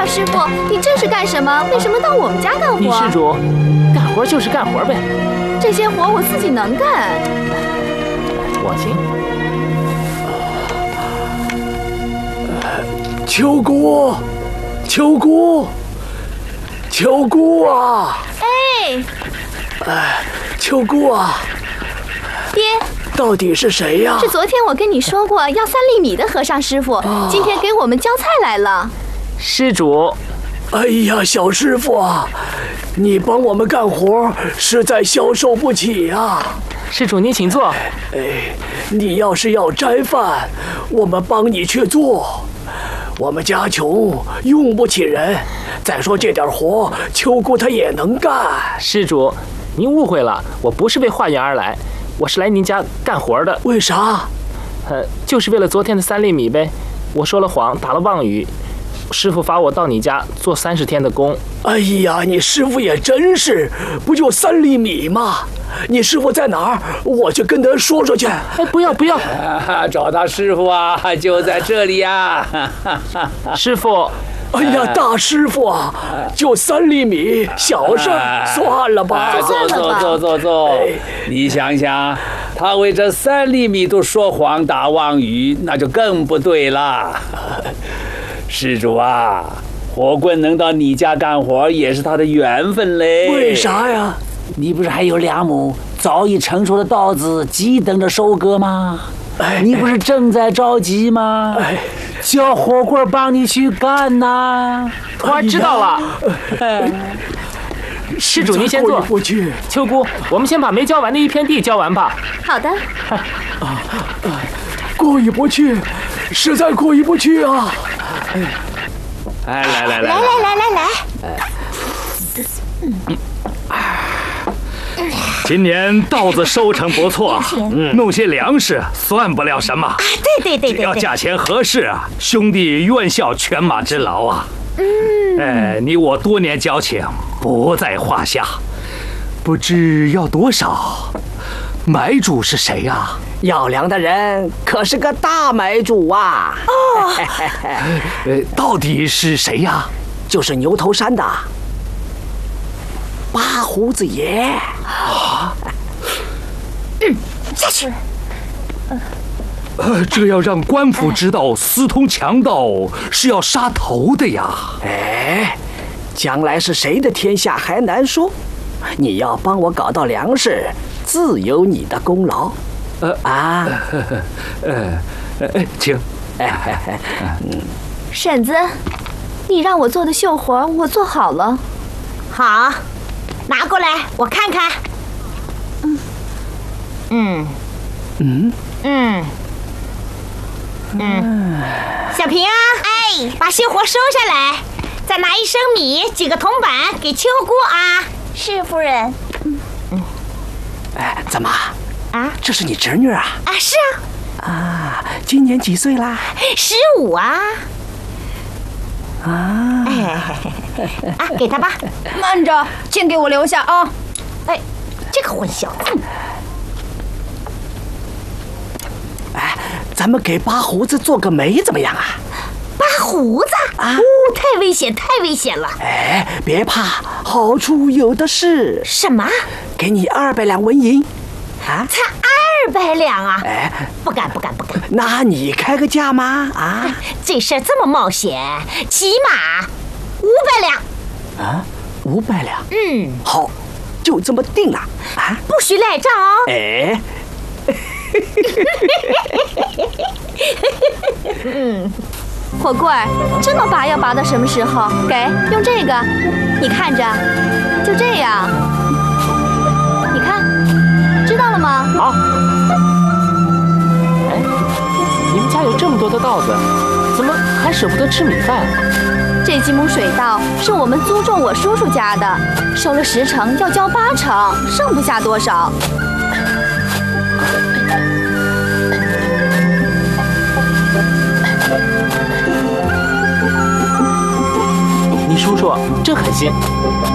呀，师傅，你这是干什么？为什么到我们家干活？ 女施主，干活就是干活呗。 这些活我自己能干。 我行。 秋姑，秋姑，秋姑啊！秋姑啊！ 爹， 到底是谁呀？ 是昨天我跟你说过要3粒米的和尚师傅，今天给我们交菜来了。 施主， 哎呀，小师傅啊，你帮我们干活实在消受不起呀。 施主您请坐。 你要是要斋饭，我们帮你去做。我们家穷，用不起人。再说这点活，秋姑她也能干。 施主，您误会了，我不是为化缘而来，我是来您家干活的。 为啥？ 就是为了昨天的3粒米呗。我说了谎，打了妄语，师傅罚我到你家做30天的工。 哎呀，你师傅也真是，不就3粒米吗？你师傅在哪儿？我去跟他说说去。 不要不要， 找他师傅啊，就在这里呀。 师傅。 哎呀，大师傅啊，就3粒米，小事算了吧。 坐。你想想，他为这3粒米都说谎打妄语，那就更不对了。施主啊，火棍能到你家干活也是他的缘分嘞。 为啥呀？ 你不是还有2亩早已成熟的稻子急等着收割吗？你不是正在着急吗？叫火棍帮你去干呐！ 徒儿知道了。施主您先坐。秋姑，我们先把没浇完的1片地浇完吧。 好的。 过意不去，实在过意不去啊！ 来。 今年稻子收成不错，弄些粮食算不了什么。 对， 只要价钱合适啊，兄弟愿效犬马之劳啊。你我多年交情，不在话下。不知要多少？买主是谁呀？ 要粮的人可是个大买主啊！ 到底是谁呀？ 就是牛头山的八胡子爷。 下去。 这要让官府知道私通强盗是要杀头的呀！ 将来是谁的天下还难说。你要帮我搞到粮食，自有你的功劳。 请。 婶子，你让我做的绣活我做好了。 好，拿过来我看看。小平啊，把绣活收下来，再拿1升米、几个铜板给秋姑啊。 是夫人。 怎么？这是你侄女啊？ 是啊。今年几岁啦 ？15啊。给他吧。 慢着，钱给我留下啊！ 这个混小子。 咱们给八胡子做个媒怎么样啊？ 八胡子？太危险了！ 别怕，好处有的是。 什么？ 给你200两纹银。 才200两啊！不敢。 那你开个价吗？ 这事儿这么冒险，起码500两。 500两？好，就这么定了。 不许赖账哦。 火棍儿，这么拔要拔到什么时候？用这个，你看着，就这样。你看，知道了吗？ 好。你们家有这么多的稻子，怎么还舍不得吃米饭？ 这几亩水稻是我们租种我叔叔家的，收了10成，要交8成，剩不下多少。 你叔叔真狠心。